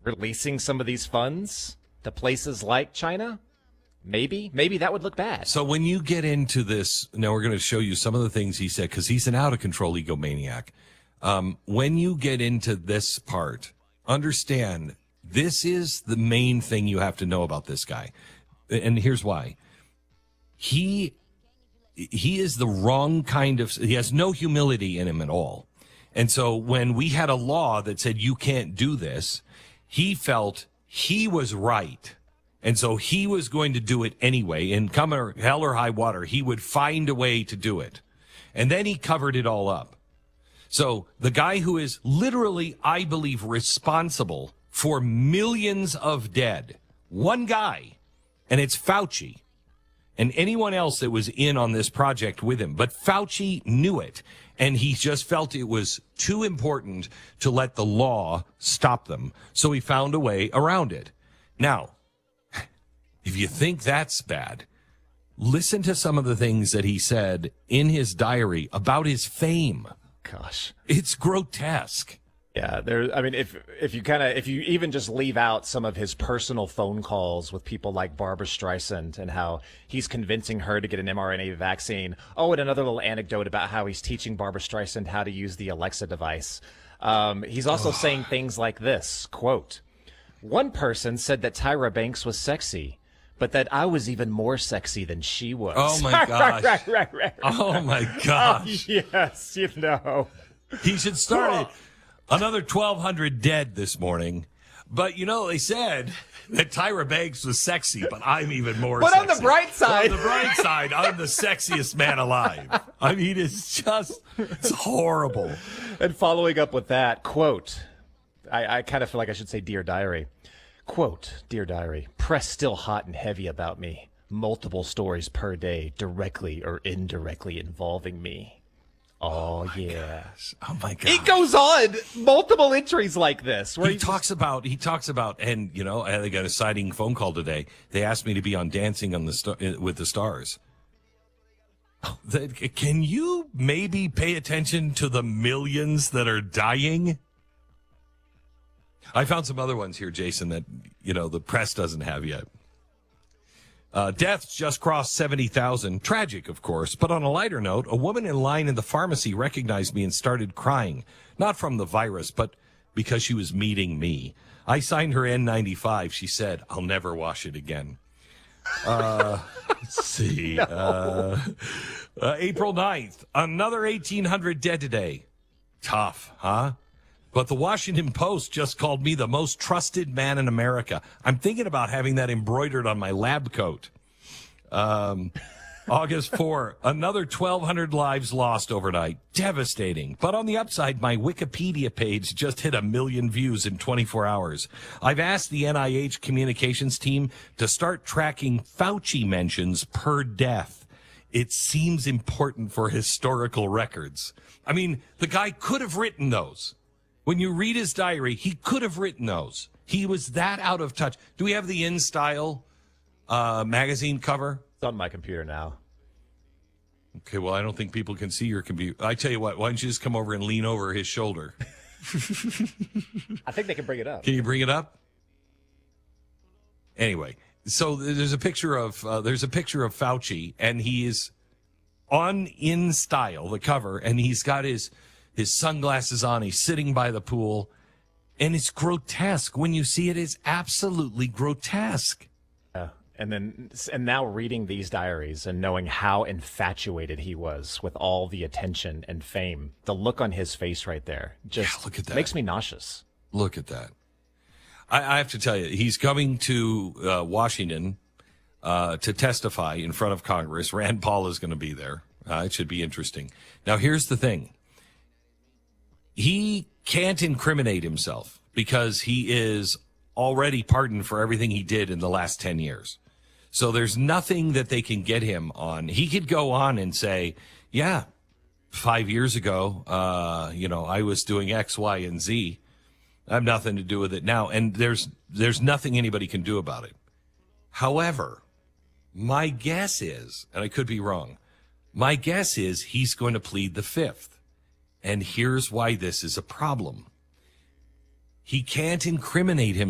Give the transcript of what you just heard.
releasing some of these funds to places like China, maybe that would look bad. So when you get into this, now we're going to show you some of the things he said, because he's an out-of-control egomaniac. When you get into this part, understand this is the main thing you have to know about this guy. And here's why. He is the wrong kind of, he has no humility in him at all. And so when we had a law that said you can't do this, he felt he was right. And so he was going to do it anyway. And come hell or high water, he would find a way to do it. And then he covered it all up. So the guy who is literally, I believe, responsible for millions of dead, one guy, and it's Fauci, and anyone else that was in on this project with him. But Fauci knew it, and he just felt it was too important to let the law stop them. So he found a way around it. Now, if you think that's bad, listen to some of the things that he said in his diary about his fame. Gosh, it's grotesque. Yeah, I mean, if you even just leave out some of his personal phone calls with people like Barbara Streisand and how he's convincing her to get an mRNA vaccine. Oh, and another little anecdote about how he's teaching Barbara Streisand how to use the Alexa device. He's also saying things like this, quote, "One person said that Tyra Banks was sexy, but that I was even more sexy than she was." Oh, my gosh. right. Oh, my gosh. Oh, yes, you know. He should start it. Another 1,200 dead this morning. But, you know, they said that Tyra Banks was sexy, but I'm even more sexy. But on the bright side. On the bright side, I'm the sexiest man alive. I mean, it's horrible. And following up with that, quote, I kind of feel like I should say Dear Diary. Quote, "Dear Diary, press still hot and heavy about me. Multiple stories per day, directly or indirectly involving me." Oh yeah. Gosh. Oh my God. It goes on multiple entries like this. Where he talks about, and you know, I got a siding phone call today. They asked me to be on Dancing on with the Stars. Can you maybe pay attention to the millions that are dying? I found some other ones here, Jason, that, you know, the press doesn't have yet. Deaths just crossed 70,000. Tragic, of course. But on a lighter note, a woman in line in the pharmacy recognized me and started crying. Not from the virus, but because she was meeting me. I signed her N95. She said, "I'll never wash it again." Let's see. No. April 9th, another 1,800 dead today. Tough, huh? But the Washington Post just called me the most trusted man in America. I'm thinking about having that embroidered on my lab coat. August 4, another 1,200 lives lost overnight. Devastating. But on the upside, my Wikipedia page just hit 1 million views in 24 hours. I've asked the NIH communications team to start tracking Fauci mentions per death. It seems important for historical records. I mean, the guy could have written those. When you read his diary, he could have written those. He was that out of touch. Do we have the InStyle magazine cover? It's on my computer now. Okay, well, I don't think people can see your computer. I tell you what, why don't you just come over and lean over his shoulder? I think they can bring it up. Can you bring it up? Anyway, so there's a picture of Fauci, and he is on InStyle, the cover, and he's got his sunglasses on. He's sitting by the pool, and it's grotesque. When you see it, it's absolutely grotesque. Yeah. And now reading these diaries and knowing how infatuated he was with all the attention and fame, the look on his face right there just look at that. Makes me nauseous. Look at that. I have to tell you, he's coming to Washington to testify in front of Congress. Rand Paul is going to be there. It should be interesting. Now, here's the thing. He can't incriminate himself because he is already pardoned for everything he did in the last 10 years. So there's nothing that they can get him on. He could go on and say, yeah, 5 years ago, I was doing X, Y, and Z. I have nothing to do with it now. And there's nothing anybody can do about it. However, my guess is, and I could be wrong, my guess is he's going to plead the fifth. And here's why this is a problem. He can't incriminate himself.